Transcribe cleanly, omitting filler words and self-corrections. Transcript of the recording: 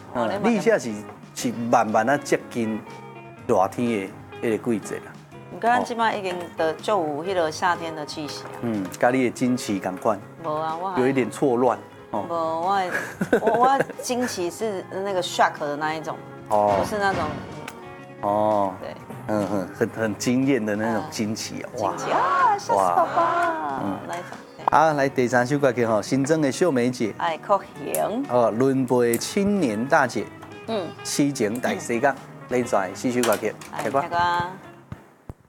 你现在是慢慢啊接近热天的迄个季节啦。 唔过咱即摆已经的就有迄个夏天的气息啊。 跟你的经期感官无啊，我有一点错乱。 无，我经期是那个 shock 的那一种，不是那种。哦。对。 很惊艳的那种惊奇啊！ 哇！吓死宝宝！那一种。 好，来第三首歌曲哈，新增的秀梅姐。 爱国行。 轮陪青年大姐。西景大西港，你在四首歌曲， 开歌。